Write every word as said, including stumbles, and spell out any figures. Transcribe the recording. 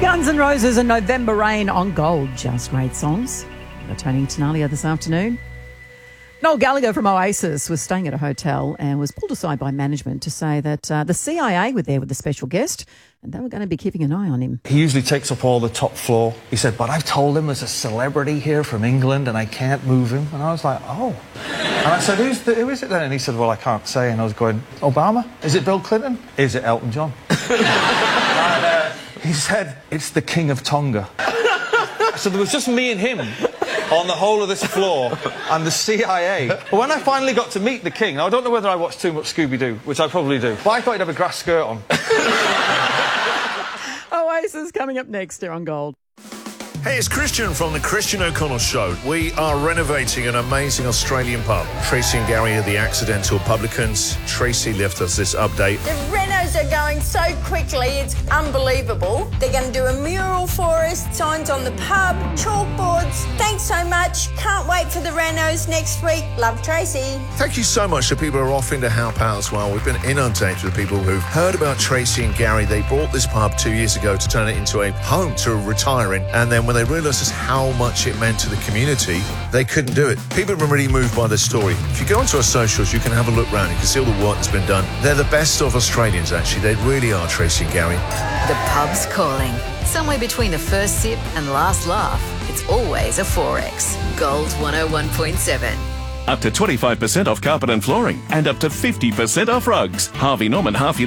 Guns N' Roses and November Rain on Gold. Just great songs. We're Tony Tenalia this afternoon. Noel Gallagher from Oasis was staying at a hotel and was pulled aside by management to say that uh, the C I A were there with a special guest and they were going to be keeping an eye on him. He usually takes up all the top floor. He said, but I've told him there's a celebrity here from England and I can't move him. And I was like, oh. And I said, Who's the, who is it then? And he said, well, I can't say. And I was going, Obama? Is it Bill Clinton? Is it Elton John? and, uh, he said, it's the King of Tonga. So there was just me and him on the whole of this floor and the C I A. But when I finally got to meet the king, now I don't know whether I watched too much Scooby-Doo, which I probably do, but I thought he'd have a grass skirt on. Oasis coming up next here on Gold. Hey, it's Christian from the Christian O'Connell Show. We are renovating an amazing Australian pub. Tracy and Gary are the accidental publicans. Tracy left us this update. The renos are going so quickly, it's unbelievable. They're going to do a mural for us, signs on the pub, chalkboards. Thanks so much. Can't wait for the renos next week. Love, Tracy. Thank you so much to people who are offering to help out as well. We've been inundated with people who've heard about Tracy and Gary. They bought this pub two years ago to turn it into a home to retiring, and then when they realised just how much it meant to the community, they couldn't do it. People have been really moved by this story. If you go onto our socials, you can have a look round. You can see all the work that's been done. They're the best of Australians, actually. They really are, Tracy and Gary. The pub's calling. Somewhere between the first sip and last laugh, it's always a four X. Gold one oh one point seven. Up to twenty-five percent off carpet and flooring and up to fifty percent off rugs. Harvey Norman half